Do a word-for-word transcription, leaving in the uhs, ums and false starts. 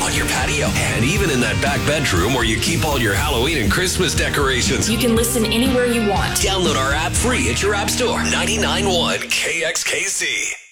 on your patio, and even in that back bedroom where you keep all your Halloween and Christmas decorations. You can listen anywhere you want. Download our app free at your app store. ninety-nine point one K X K C.